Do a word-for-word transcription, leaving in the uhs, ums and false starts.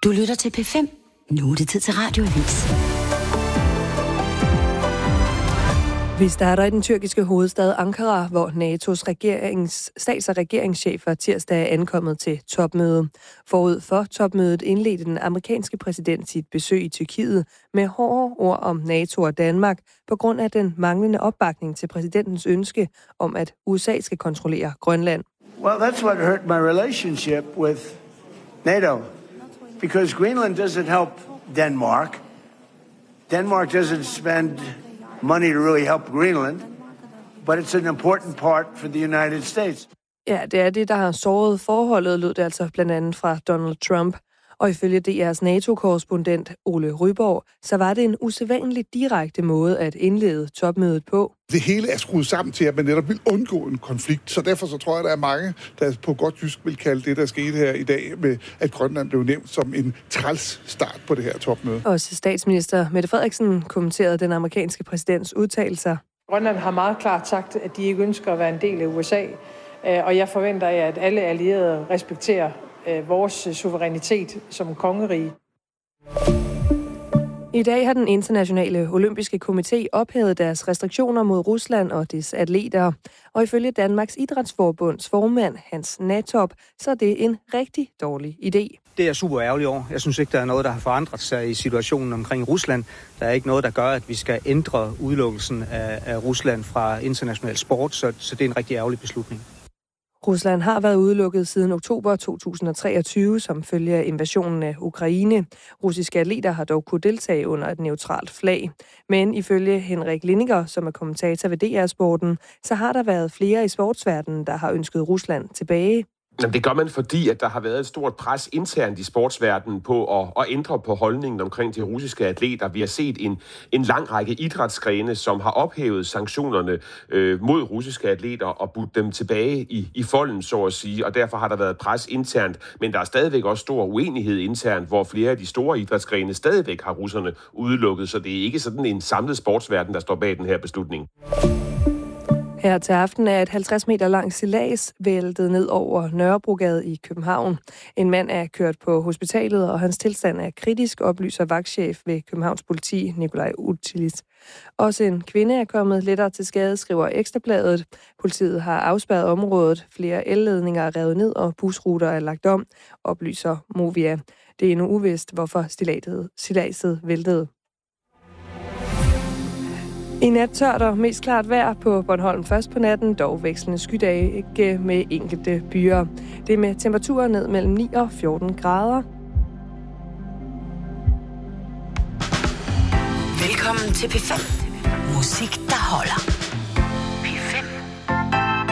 Du lytter til P fem. Nu er det tid til Radioavis. Vi starter i den tyrkiske hovedstad Ankara, hvor N A T O's regerings, stats- og regeringschefer tirsdag er ankommet til topmøde. Forud for topmødet indledte den amerikanske præsident sit besøg i Tyrkiet med hårde ord om NATO og Danmark på grund af den manglende opbakning til præsidentens ønske om, at U S A skal kontrollere Grønland. Well, that's what hurt my relationship with NATO, because Greenland doesn't help Denmark. Denmark doesn't spend money to really help Greenland, but it's an important part for the United States. Ja, det er det, der har såret forholdet, lød det altså blandt andet fra Donald Trump. Og ifølge D R's NATO-korrespondent Ole Ryborg, så var det en usædvanlig direkte måde at indlede topmødet på. Det hele er skruet sammen til, at man netop vil undgå en konflikt, så derfor så tror jeg, der er mange, der på godt jysk vil kalde det, der skete her i dag, med at Grønland blev nævnt som en træls start på det her topmøde. Også statsminister Mette Frederiksen kommenterede den amerikanske præsidents udtalelser. Grønland har meget klart sagt, at de ikke ønsker at være en del af U S A, og jeg forventer, at alle allierede respekterer vores suverænitet som kongerige. I dag har den internationale olympiske komité ophævet deres restriktioner mod Rusland og dets atleter. Og ifølge Danmarks Idrætsforbunds formand Hans Natop, så er det en rigtig dårlig idé. Det er super ærgerligt over. Jeg synes ikke, der er noget, der har forandret sig i situationen omkring Rusland. Der er ikke noget, der gør, at vi skal ændre udelukkelsen af, af Rusland fra international sport, så, så det er en rigtig ærgerlig beslutning. Rusland har været udelukket siden oktober to tusind og treogtyve som følge af invasionen af Ukraine. Russiske atleter har dog kunnet deltage under et neutralt flag. Men ifølge Henrik Lindinger, som er kommentator ved D R-sporten, så har der været flere i sportsverdenen, der har ønsket Rusland tilbage. Jamen, det gør man, fordi at der har været et stort pres internt i sportsverdenen på at, at ændre på holdningen omkring de russiske atleter. Vi har set en, en lang række idrætsgrene, som har ophævet sanktionerne øh, mod russiske atleter og budt dem tilbage i, i folden, så at sige. Og derfor har der været pres internt, men der er stadigvæk også stor uenighed internt, hvor flere af de store idrætsgrene stadigvæk har russerne udelukket. Så det er ikke sådan en samlet sportsverden, der står bag den her beslutning. Her til aften er et halvtreds meter langt sejlads væltet ned over Nørrebrogade i København. En mand er kørt på hospitalet, og hans tilstand er kritisk, oplyser vagtchef ved Københavns Politi, Nikolaj Utilis. Også en kvinde er kommet lettere til skade, skriver Ekstrabladet. Politiet har afspærret området. Flere elledninger er revet ned, og busruter er lagt om, oplyser Movia. Det er endnu uvist, hvorfor sejladset væltede. I nat tørt og mest klart vejr på Bornholm først på natten, dog vekslende skydage med enkelte byer. Det er med temperaturer ned mellem ni og fjorten grader. Velkommen til P fem. Musik, der holder.